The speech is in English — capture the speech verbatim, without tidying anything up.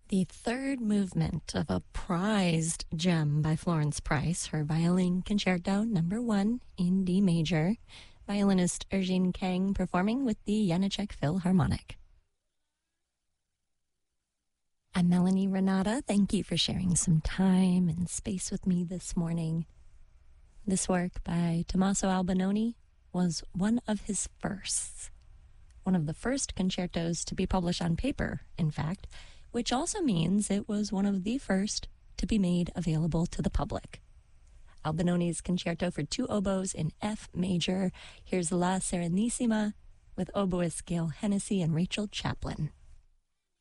The third movement of a prized gem by Florence Price, her Violin Concerto Number One in D major, violinist Eugene Kang performing with the Janáček Philharmonic. I'm Melanie Renata. Thank you for sharing some time and space with me this morning. This work by Tommaso Albinoni was one of his firsts, one of the first concertos to be published on paper, in fact, which also means it was one of the first to be made available to the public. Albinoni's concerto for two oboes in F major. Here's La Serenissima with oboists Gail Hennessy and Rachel Chaplin.